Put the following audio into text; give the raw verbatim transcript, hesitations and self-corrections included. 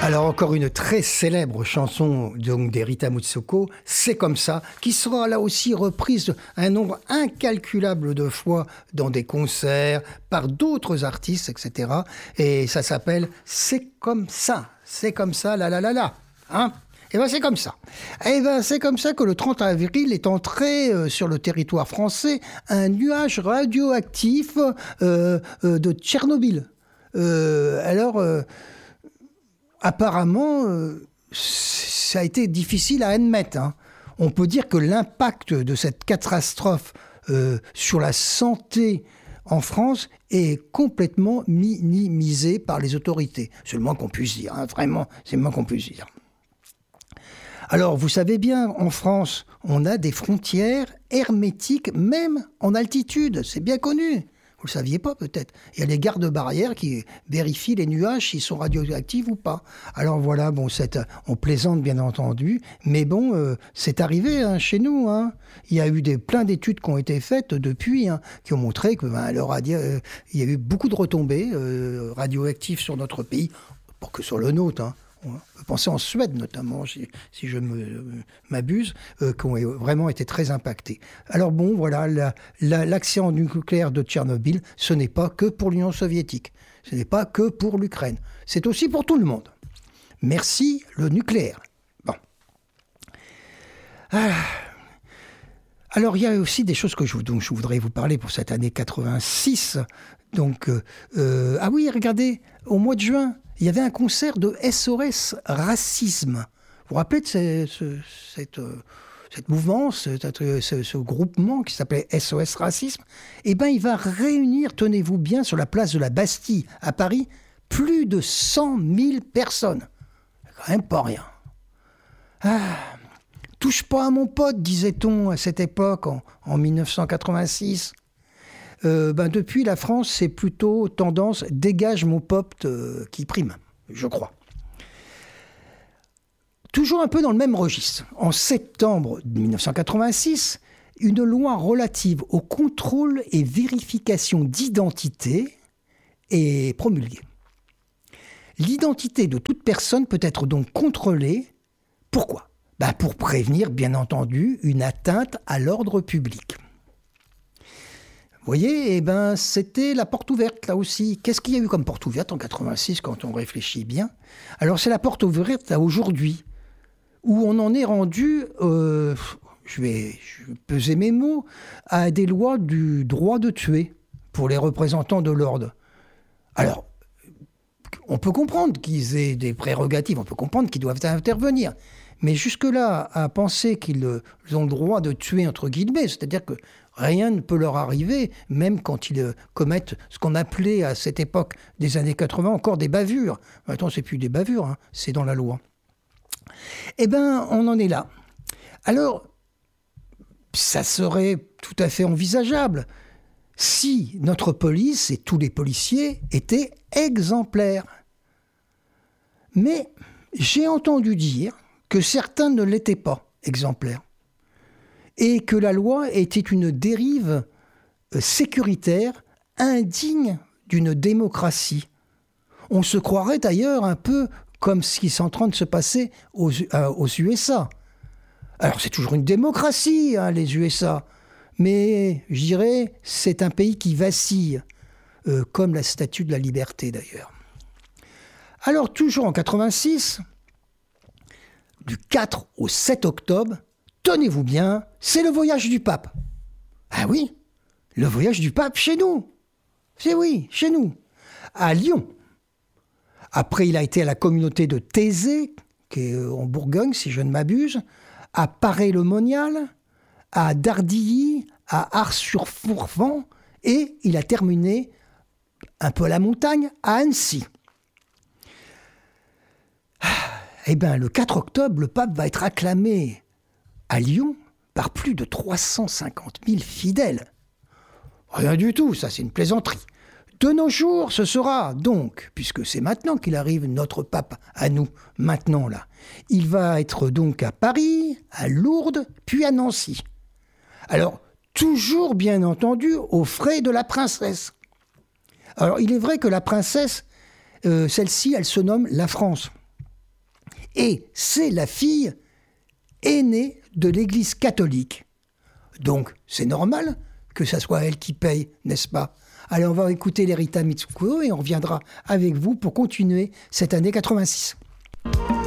Alors encore une très célèbre chanson donc des Rita Mitsouko, C'est comme ça, qui sera là aussi reprise un nombre incalculable de fois dans des concerts, par d'autres artistes, et cetera. Et ça s'appelle C'est comme ça, c'est comme ça, la la la la, hein. Et ben c'est comme ça. Et ben c'est comme ça que le trente avril est entré euh, sur le territoire français un nuage radioactif euh, euh, de Tchernobyl. Euh, alors, euh, apparemment, euh, ça a été difficile à admettre, hein. On peut dire que l'impact de cette catastrophe euh, sur la santé en France est complètement minimisé par les autorités. C'est le moins qu'on puisse dire, hein, vraiment, c'est le moins qu'on puisse dire. Alors, vous savez bien, en France, on a des frontières hermétiques, même en altitude, c'est bien connu. Vous le saviez pas peut-être. Il y a les gardes-barrières qui vérifient les nuages s'ils sont radioactifs ou pas. Alors voilà, bon, c'est, on plaisante bien entendu, mais bon, euh, c'est arrivé hein, chez nous. Hein. Il y a eu des, plein d'études qui ont été faites depuis, hein, qui ont montré que ben, le radio, euh, il y a eu beaucoup de retombées euh, radioactives sur notre pays, pas que sur le nôtre. Hein. On peut penser en Suède notamment, si, si je me, euh, m'abuse, euh, qui ont vraiment été très impactés. Alors bon, voilà, la, la, l'accident nucléaire de Tchernobyl, ce n'est pas que pour l'Union soviétique, ce n'est pas que pour l'Ukraine, c'est aussi pour tout le monde. Merci le nucléaire. Bon. Ah. Alors il y a aussi des choses que je, dont je voudrais vous parler pour cette année quatre-vingt-six. Donc, euh, euh, ah oui, regardez, au mois de juin, il y avait un concert de S O S Racisme. Vous vous rappelez de ce, ce, cette, euh, cette mouvance, ce, ce, ce groupement qui s'appelait S O S Racisme? Eh bien, il va réunir, tenez-vous bien, sur la place de la Bastille, à Paris, plus de cent mille personnes. C'est quand même pas rien. Ah, touche pas à mon pote, disait-on à cette époque, en, en dix-neuf cent quatre-vingt-six. Euh, ben depuis, la France, c'est plutôt tendance « dégage mon pote euh, » qui prime, je crois. Toujours un peu dans le même registre. En septembre dix-neuf cent quatre-vingt-six, une loi relative au contrôle et vérification d'identité est promulguée. L'identité de toute personne peut être donc contrôlée. Pourquoi ? Ben pour prévenir, bien entendu, une atteinte à l'ordre public. Vous voyez, eh ben, c'était la porte ouverte, là aussi. Qu'est-ce qu'il y a eu comme porte ouverte en quatre-vingt-six, quand on réfléchit bien ? Alors, c'est la porte ouverte à aujourd'hui, où on en est rendu, euh, je, vais, je vais peser mes mots, à des lois du droit de tuer pour les représentants de l'ordre. Alors, on peut comprendre qu'ils aient des prérogatives, on peut comprendre qu'ils doivent intervenir. Mais jusque-là, à penser qu'ils ont le droit de tuer, entre guillemets, c'est-à-dire que rien ne peut leur arriver, même quand ils commettent ce qu'on appelait à cette époque des années quatre-vingts encore des bavures. Maintenant, c'est plus des bavures, hein, c'est dans la loi. Eh bien, on en est là. Alors, ça serait tout à fait envisageable si notre police et tous les policiers étaient exemplaires. Mais j'ai entendu dire que certains ne l'étaient pas exemplaires, et que la loi était une dérive sécuritaire indigne d'une démocratie. On se croirait d'ailleurs un peu comme ce qui est en train de se passer aux, euh, aux U S A. Alors c'est toujours une démocratie, hein, les U S A, mais je dirais c'est un pays qui vacille, euh, comme la Statue de la Liberté d'ailleurs. Alors toujours en quatre-vingt-six, du quatre au sept octobre, tenez-vous bien, c'est le voyage du pape. Ah oui, le voyage du pape chez nous. C'est oui, chez nous. À Lyon. Après, il a été à la communauté de Thésée, qui est en Bourgogne, si je ne m'abuse, à Paray-le-Monial, à Dardilly, à Ars-sur-Fourfan, et il a terminé un peu à la montagne, à Annecy. Eh bien, le quatre octobre, le pape va être acclamé à Lyon par plus de trois cent cinquante mille fidèles. Rien du tout, ça c'est une plaisanterie. De nos jours, ce sera donc, puisque c'est maintenant qu'il arrive notre pape à nous, maintenant là, il va être donc à Paris, à Lourdes, puis à Nancy. Alors, toujours bien entendu aux frais de la princesse. Alors, il est vrai que la princesse, euh, celle-ci, elle se nomme la France. Et c'est la fille aînée de l'Église catholique. Donc, c'est normal que ça soit elle qui paye, n'est-ce pas? Allez, on va écouter l'Erita Mitsukuro et on reviendra avec vous pour continuer cette année quatre-vingt-six.